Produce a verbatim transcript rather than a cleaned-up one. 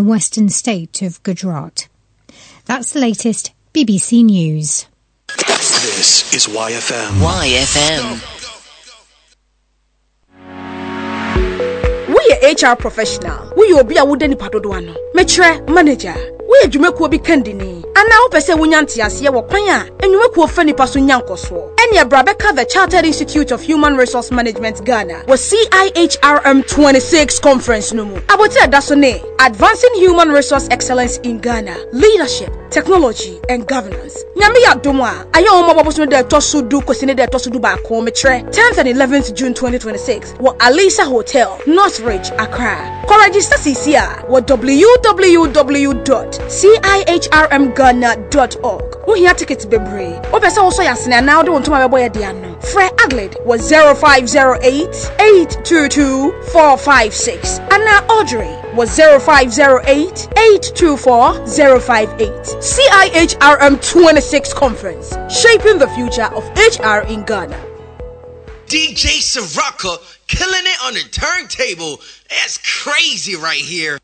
the western state of Gujarat. That's the latest B B C News. This is Y F M. Y F M. We are H R professional. We obi a wode nipa dodo ano. Metre manager. We adwumekuo bi kandini. Ana wo pese wonyanti ase wo kwan a enwumekuo fa nipa so nyankoso. Ene Brabeka the Chartered Institute of Human Resource Management Ghana was C I H R M twenty-six conference no mu. Abote adaso ne Advancing Human Resource Excellence in Ghana, Leadership, Technology and Governance. Nyame ya domo a aye o mababo so de toso du kosine de toso du ba ko metre tenth and eleventh June twenty twenty-six. Wo Alisa Hotel, Northridge, Accra. Ko register C A wo w w w dot c i h r m ghana dot org. Wo hia tickets bebre. Wo pese wo so yasene na wo de wontuma bebo ye de ano. Fre Adelaide was zero five zero eight, eight two two, four five six. Anna Audrey was zero five zero eight, eight two four, zero five eight. C I H R M twenty-six conference, shaping the future of H R in Ghana. D J Sirocco killing it on the turntable. That's crazy right here.